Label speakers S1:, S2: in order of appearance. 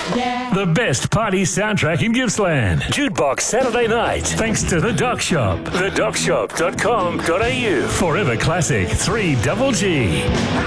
S1: The best party soundtrack in Gippsland. Jukebox Saturday night. Thanks to The Doc Shop. TheDocShop.com.au. Forever Classic 3GG.